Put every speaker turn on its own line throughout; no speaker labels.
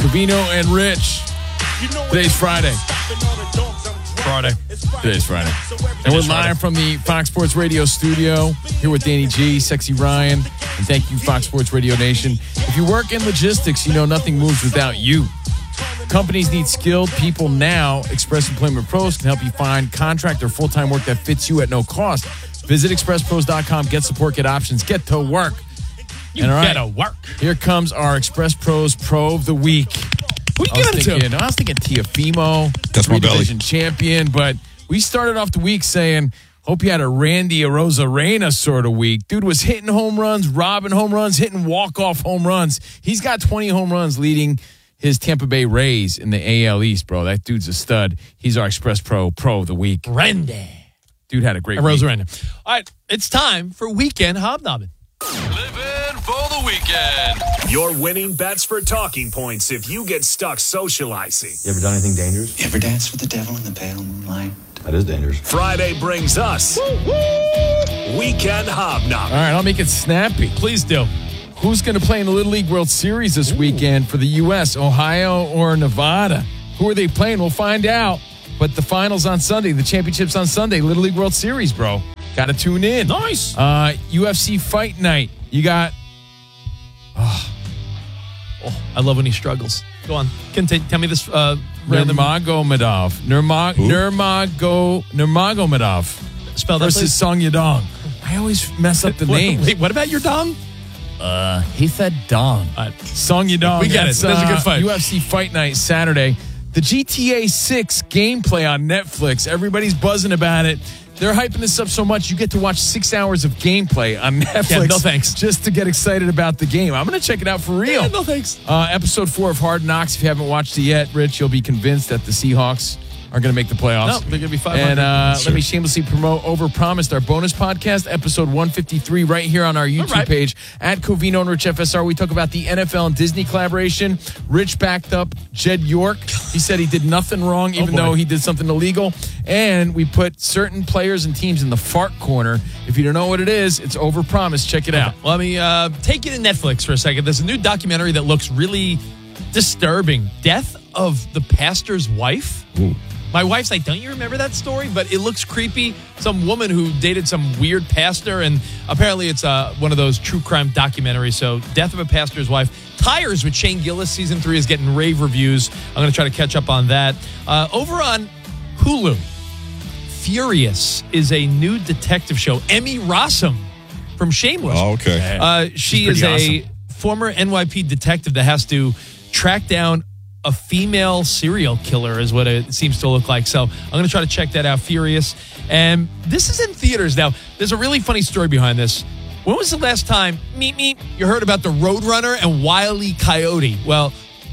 Covino and Rich. Today's Friday. Today's Friday. And we're live from the Fox Sports Radio studio here with Danny G, Sexy Ryan, and thank you, Fox Sports Radio Nation. If you work in logistics, you know nothing moves without you. Companies need skilled people now. Express Employment Pros can help you find contract or full-time work that fits you at no cost. Visit expresspros.com. Get support, get options, get to work.
You gotta work.
Here comes our Express Pros Pro of the Week.
Who you giving it to?
I was thinking Tiafimo.
That's my belly.
Division champion, but we started off the week saying, hope you had a Randy Arozarena sort of week. Dude was hitting home runs, robbing home runs, hitting walk-off home runs. He's got 20 home runs leading his Tampa Bay Rays in the AL East, bro. That dude's a stud. He's our Express Pro of the Week.
Randy.
Dude had a great week.
Arozarena. All right, it's time for Weekend Hobnobbing.
Living for the weekend.
Your winning bets for talking points if you get stuck socializing.
You ever done anything dangerous?
You ever danced with the devil in the pale moonlight?
That is dangerous.
Friday brings us Weekend Hobnob.
All right, I'll make it snappy.
Please do.
Who's going to play in the Little League World Series this weekend for the U.S., Ohio or Nevada? Who are they playing? We'll find out. But the finals on Sunday, the championships on Sunday, Little League World Series, bro. Got to tune in.
Nice.
UFC Fight Night. You got...
I love when he struggles. Go on. Tell me this random...
Nurmagomedov. Nurmagomedov.
Spell that,
versus
please.
Song Yadong. I always mess up the names.
Wait, what about your dong?
He said Dong. Song Yadong.
We get it. That's a good fight.
UFC Fight Night Saturday. The GTA 6 gameplay on Netflix. Everybody's buzzing about it. They're hyping this up so much, you get to watch 6 hours of gameplay on Netflix.
Yeah, no thanks.
Just to get excited about the game. I'm going to check it out for real.
Yeah, no thanks.
Episode 4 of Hard Knocks. If you haven't watched it yet, Rich, you'll be convinced that the Seahawks are going to make the playoffs.
No, they're going to be 500.
And let me shamelessly promote Overpromised, our bonus podcast, episode 153, right here on our YouTube page at Covino and Rich FSR. We talk about the NFL and Disney collaboration. Rich backed up Jed York. He said he did nothing wrong, even though he did something illegal. And we put certain players and teams in the fart corner. If you don't know what it is, it's Overpromised. Check it out.
Let me take you to Netflix for a second. There's a new documentary that looks really disturbing. Death of the pastor's wife.
Ooh.
My wife's like, don't you remember that story? But it looks creepy. Some woman who dated some weird pastor, and apparently it's one of those true crime documentaries. So, Death of a Pastor's Wife. Tires with Shane Gillis, season 3 is getting rave reviews. I'm going to try to catch up on that. Over on Hulu, Furious is a new detective show. Emmy Rossum from Shameless.
Oh, okay.
She is a former NYPD detective that has to track down a female serial killer is what it seems to look like. So I'm going to try to check that out, Furious. And this is in theaters now. There's a really funny story behind this. When was the last time, you heard about the Roadrunner and Wile E. Coyote? Well,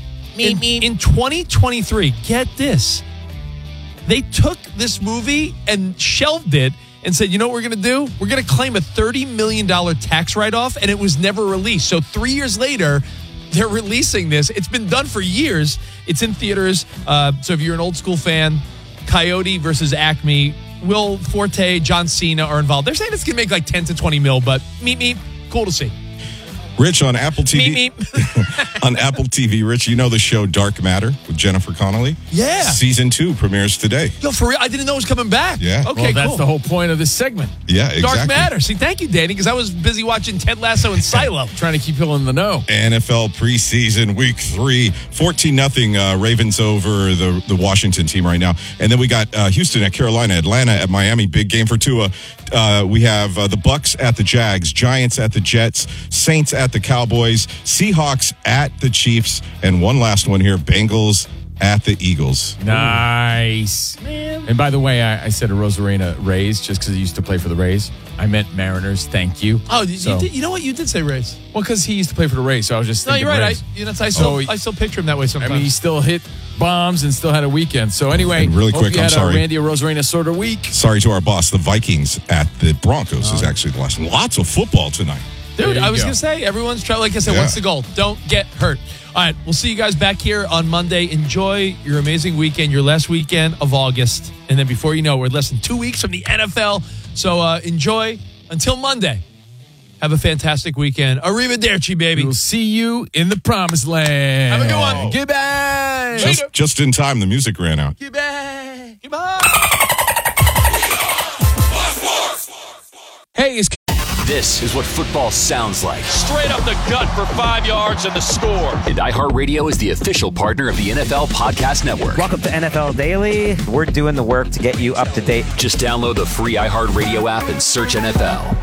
in 2023, get this. They took this movie and shelved it and said, you know what we're going to do? We're going to claim a $30 million tax write-off, and it was never released. So 3 years later, they're releasing this. It's been done for years. It's in theaters. So if you're an old school fan, Coyote versus Acme, Will Forte, John Cena are involved. They're saying it's going to make like 10 to 20 mil, but cool to see.
Rich, on Apple TV. On Apple TV, Rich, you know the show Dark Matter with Jennifer Connelly?
Yeah.
Season 2 premieres today.
Yo, for real? I didn't know it was coming back.
Yeah.
Okay,
Well, that's
cool.
the whole point of this segment.
Yeah, exactly.
Dark Matter. See, thank you, Danny, because I was busy watching Ted Lasso and Silo.
Trying to keep people in the know.
NFL preseason week 3, 14-0 Ravens over the Washington team right now. And then we got Houston at Carolina, Atlanta at Miami. Big game for Tua. We have the Bucks at the Jags, Giants at the Jets, Saints at the Cowboys, Seahawks at the Chiefs, and one last one here, Bengals at the Eagles.
Nice. Man. And by the way, I said a Rosarena Rays just because he used to play for the Rays. I meant Mariners. Thank you.
Oh, you know what? You did say Rays.
Well, because he used to play for the Rays, so I was just thinking
No, you're right.
Rays.
I still picture him that way sometimes.
I mean, he still hit bombs and still had a weekend. So anyway,
And really
hope
quick,
you
I'm
had
sorry.
a Randy Rosarena sort of week.
Sorry to our boss, the Vikings at the Broncos is actually the last one. Lots of football tonight.
Dude,
There
I
you
was
go.
going to say, everyone's trying, like I said, what's the goal? Don't get hurt. All right, we'll see you guys back here on Monday. Enjoy your amazing weekend, your last weekend of August. And then before you know, we're less than 2 weeks from the NFL. So enjoy until Monday. Have a fantastic weekend. Arrivederci, baby.
We'll see you in the promised land.
Have a good one.
Goodbye.
Just in time, the music ran out.
Goodbye. Goodbye.
Hey, it's
This is what football sounds like.
Straight up the gut for 5 yards and the score.
And iHeartRadio is the official partner of the NFL Podcast Network.
Welcome to NFL Daily. We're doing the work to get you up to date.
Just download the free iHeartRadio app and search NFL.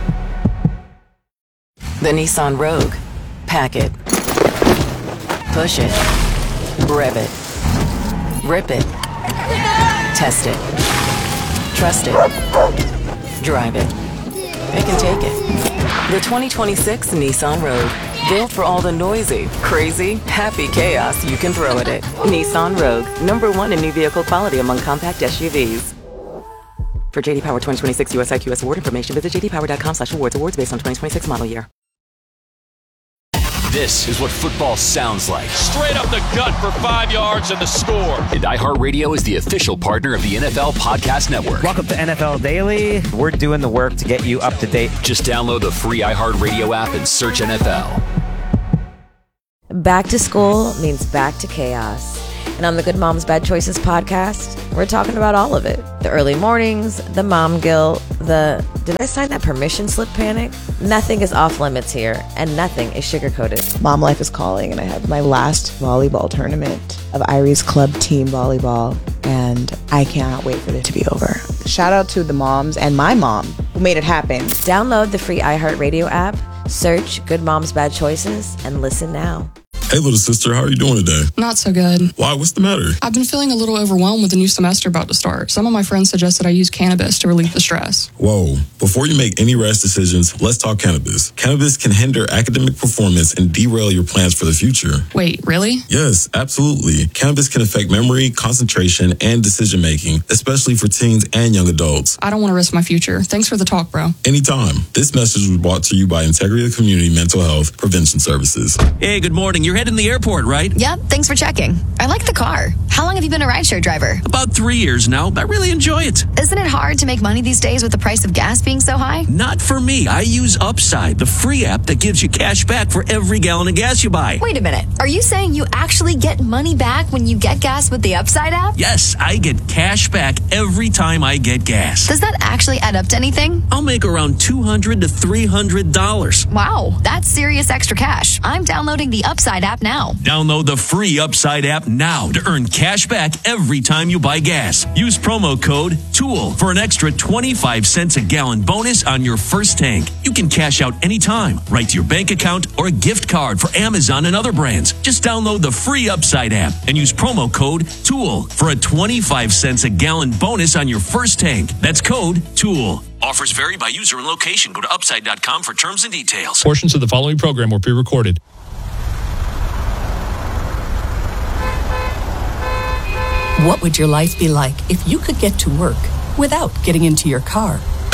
The Nissan Rogue. Pack it. Push it. Rev it. Rip it. Test it. Trust it. Drive it. It can take it. The 2026 Nissan Rogue. Built for all the noisy, crazy, happy chaos you can throw at it. Nissan Rogue. #1 in new vehicle quality among compact SUVs. For JD Power 2026 US IQS award information, visit jdpower.com/awards. Awards based on 2026 model year.
This is what football sounds like.
Straight up the gut for 5 yards and the score.
And iHeartRadio is the official partner of the NFL Podcast Network.
Welcome to NFL Daily. We're doing the work to get you up to date.
Just download the free iHeartRadio app and search NFL.
Back to school means back to chaos. And on the Good Moms Bad Choices podcast, we're talking about all of it. The early mornings, the mom guilt, did I sign that permission slip panic? Nothing is off limits here, and nothing is sugar-coated.
Mom life is calling, and I have my last volleyball tournament of Irie's Club team volleyball, and I cannot wait for it to be over. Shout out to the moms and my mom who made it happen.
Download the free iHeartRadio app, search Good Moms Bad Choices, and listen now.
Hey, little sister, how are you doing today?
Not so good.
Why? What's the matter?
I've been feeling a little overwhelmed with the new semester about to start. Some of my friends suggested I use cannabis to relieve the stress.
Whoa. Before you make any rash decisions, let's talk cannabis. Cannabis can hinder academic performance and derail your plans for the future.
Wait, really?
Yes, absolutely. Cannabis can affect memory, concentration, and decision-making, especially for teens and young adults.
I don't want to risk my future. Thanks for the talk, bro.
Anytime. This message was brought to you by Integrity Community Mental Health Prevention Services.
Hey, good morning. You're heading to the airport, right?
Yep, thanks for checking. I like the car. How long have you been a rideshare driver?
About 3 years now. I really enjoy it.
Isn't it hard to make money these days with the price of gas being so high?
Not for me. I use Upside, the free app that gives you cash back for every gallon of gas you buy.
Wait a minute. Are you saying you actually get money back when you get gas with the Upside app?
Yes, I get cash back every time I get gas.
Does that actually add up to anything?
I'll make around $200 to $300.
Wow, that's serious extra cash. I'm downloading the Upside app now.
Download the free Upside app now to earn cash back every time you buy gas. Use promo code TOOL for an extra 25 cents a gallon bonus on your first tank. You can cash out anytime, right to your bank account or a gift card for Amazon and other brands. Just download the free Upside app and use promo code TOOL for a 25 cents a gallon bonus on your first tank. That's code TOOL. Offers vary by user and location. Go to upside.com for terms and details.
Portions of the following program were pre-recorded.
What would your life be like if you could get to work without getting into your car?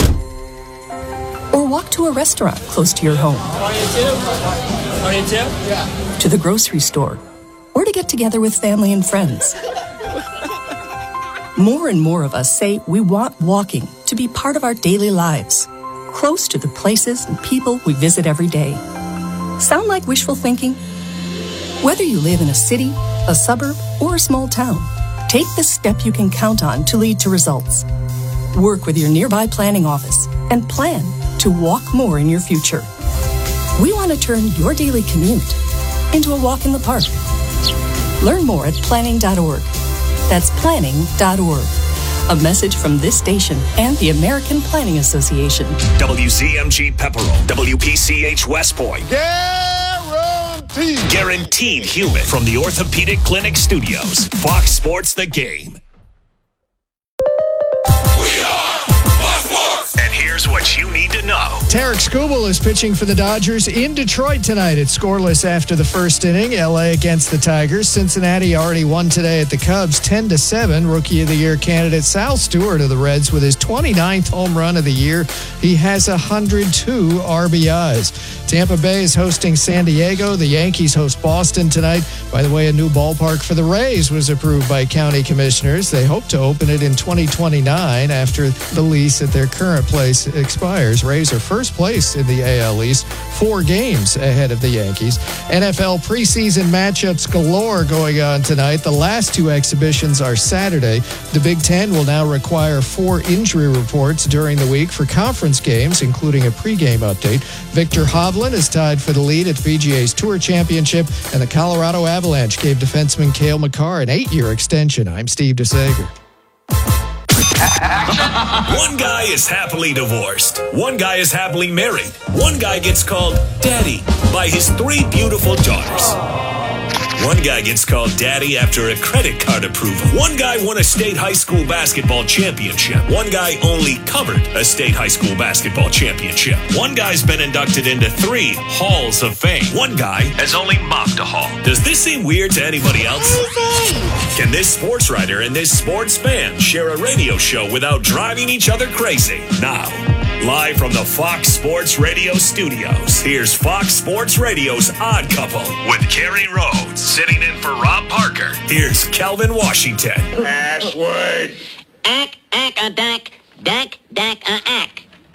Or walk to a restaurant close to your home? To the grocery store? Or to get together with family and friends? More and more of us say we want walking to be part of our daily lives, close to the places and people we visit every day. Sound like wishful thinking? Whether you live in a city, a suburb, or a small town, take the step you can count on to lead to results. Work with your nearby planning office and plan to walk more in your future. We want to turn your daily commute into a walk in the park. Learn more at planning.org. That's planning.org. A message from this station and the American Planning Association.
WZMG Pepperell, WPCH West Point. Guaranteed human from the Orthopedic Clinic Studios. Fox Sports The Game. And here's what you need to know.
Tarek Skubal is pitching for the Dodgers in Detroit tonight. It's scoreless after the first inning. LA against the Tigers. Cincinnati already won today at the Cubs 10-7. Rookie of the Year candidate Sal Stewart of the Reds with his 29th home run of the year. He has 102 RBIs. Tampa Bay is hosting San Diego. The Yankees host Boston tonight. By the way, a new ballpark for the Rays was approved by county commissioners. They hope to open it in 2029 after the lease at their current place expires, Rays are first place in the AL East, 4 games ahead of the Yankees. NFL preseason matchups galore going on tonight. The last 2 exhibitions are Saturday. The Big Ten will now require 4 injury reports during the week for conference games, including a pregame update. Victor Hovland is tied for the lead at the PGA's Tour Championship, and the Colorado Avalanche gave defenseman Cale Makar an 8-year extension. I'm Steve DeSager.
One guy is happily divorced. One guy is happily married. One guy gets called daddy by his 3 beautiful daughters. One guy gets called daddy after a credit card approval. One guy won a state high school basketball championship. One guy only covered a state high school basketball championship. One guy's been inducted into 3 halls of fame. One guy has only mopped a hall. Does this seem weird to anybody else? Can this sports writer and this sports fan share a radio show without driving each other crazy? Now, live from the Fox Sports Radio studios, here's Fox Sports Radio's Odd Couple with Kerry Rhodes sitting in for Rob Parker. Here's Kelvin Washington.
Password. Ack, a dack, dack, a ack.